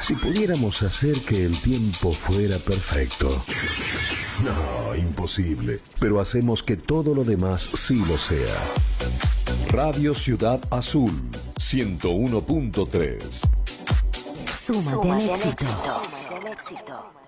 Si pudiéramos hacer que el tiempo fuera perfecto. No, imposible. Pero hacemos que todo lo demás sí lo sea. Radio Ciudad Azul, 101.3. Súmate al éxito.